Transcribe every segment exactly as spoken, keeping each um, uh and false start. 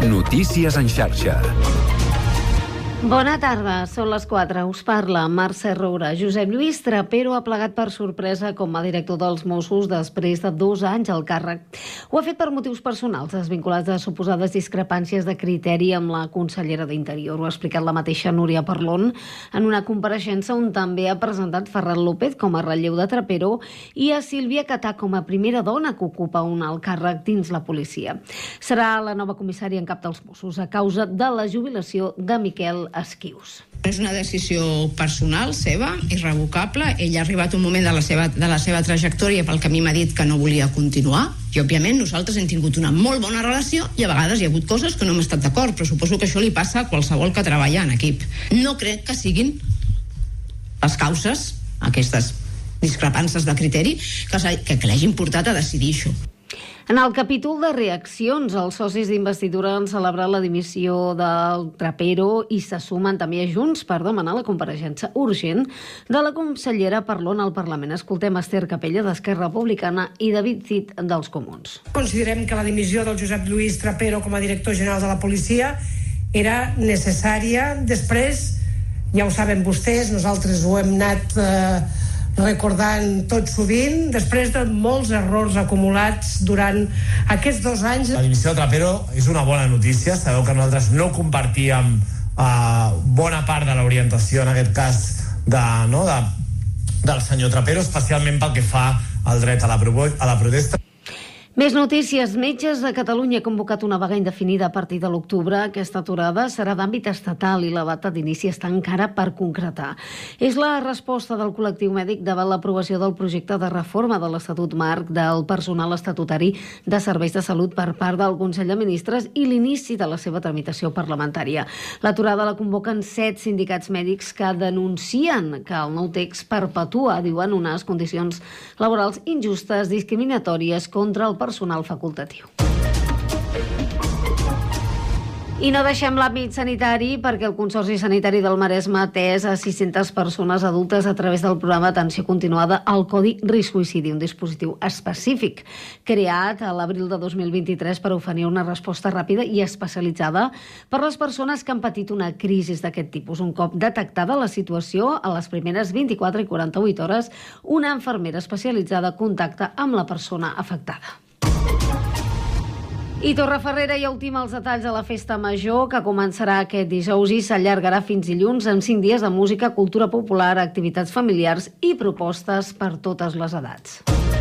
Notícies en xarxa. Bona tarda, són les quatre. Us parla Mercè Roura. Josep Lluís Trapero ha plegat per sorpresa com a director dels Mossos després de dos anys al càrrec. Ho ha fet per motius personals, desvinculats a suposades discrepàncies de criteri amb la consellera d'Interior. Ho ha explicat la mateixa Núria Parlon en una compareixença on també ha presentat Ferran López com a relleu de Trapero i a Sílvia Catà com a primera dona que ocupa un alt càrrec dins la policia. Serà la nova comissària en cap dels Mossos a causa de la jubilació de Miquel Esquius. És una decisió personal seva, irrevocable. Ell ha arribat un moment de la seva, de la seva trajectòria pel que a mi m'ha dit que no volia continuar. I, òbviament, nosaltres hem tingut una molt bona relació i a vegades hi ha hagut coses que no hem estat d'acord, però suposo que això li passa a qualsevol que treballa en equip. No crec que siguin les causes, aquestes discrepàncies de criteri, que, que, que l'hagin portat a decidir això. En el capítol de reaccions, els socis d'investidura han celebrat la dimissió del Trapero i se sumen també a Junts per demanar la compareixença urgent de la consellera Parlon al Parlament. Escoltem Esther Capella d'Esquerra Republicana i David Cid dels Comuns. Considerem que la dimissió del Josep Lluís Trapero com a director general de la policia era necessària. Després, ja ho saben vostès, nosaltres ho hem anat eh, recordant tot sovint, després de molts errors acumulats durant aquests dos anys. La dimissió de Trapero és una bona notícia. Sabeu que nosaltres no compartíem uh, bona part de l'orientació, en aquest cas, de, no, de, del senyor Trapero, especialment pel que fa al dret a la, a la protesta. Més notícies. Metges de Catalunya ha convocat una vaga indefinida a partir de l'octubre. Aquesta aturada serà d'àmbit estatal i la data d'inici està encara per concretar. És la resposta del col·lectiu mèdic davant l'aprovació del projecte de reforma de l'Estatut Marc del personal estatutari de serveis de salut per part del Consell de Ministres i l'inici de la seva tramitació parlamentària. L'aturada la convoquen set sindicats mèdics que denuncien que el nou text perpetua, diuen, unes condicions laborals injustes, discriminatòries contra el personal facultatiu. I no deixem l'àmbit sanitari perquè el Consorci Sanitari del Maresme ha atès a sis-centes persones adultes a través del programa d'atenció continuada al Codi Risc Suïcidi, un dispositiu específic creat a l'abril de dos mil vint-i-tres per oferir una resposta ràpida i especialitzada per les persones que han patit una crisi d'aquest tipus. Un cop detectada la situació, a les primeres vint-i-quatre i quaranta-vuit hores, una infermera especialitzada contacta amb la persona afectada. I Torreferrera ja ultima els detalls de la festa major que començarà aquest dijous i s'allargarà fins dilluns amb cinc dies de música, cultura popular, activitats familiars i propostes per totes les edats.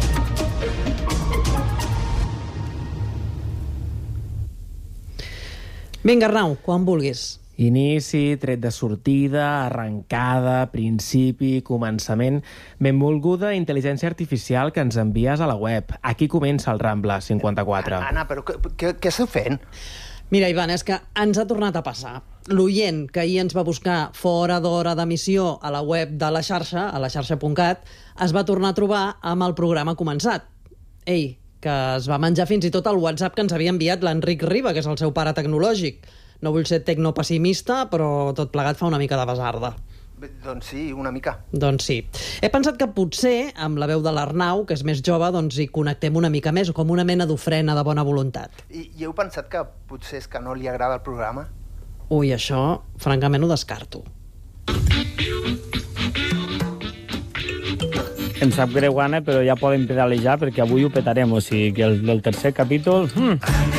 Vinga, Arnau, quan vulguis. Inici, tret de sortida, arrencada, principi, començament... Benvolguda intel·ligència artificial que ens envies a la web. Aquí comença el Rambla cinquanta-quatre. Anna, però què, què, què esteu fent? Mira, Ivan, és que ens ha tornat a passar. L'oient que ahir ens va buscar fora d'hora d'emissió a la web de la xarxa, a la xarxa punt cat, es va tornar a trobar amb el programa començat. Ei, que es va menjar fins i tot el WhatsApp que ens havia enviat l'Enric Riba, que és el seu pare tecnològic. No vull ser tecnopessimista, però tot plegat fa una mica de basarda. Bé, doncs sí, una mica. Doncs sí. He pensat que potser, amb la veu de l'Arnau, que és més jove, doncs hi connectem una mica més, com una mena d'ofrena de bona voluntat. I, I heu pensat que potser és que no li agrada el programa? Ui, això, francament, ho descarto. Em sap greu, Anna, però ja podem pedalejar perquè avui ho petarem. O sigui que el, el tercer capítol... Hmm.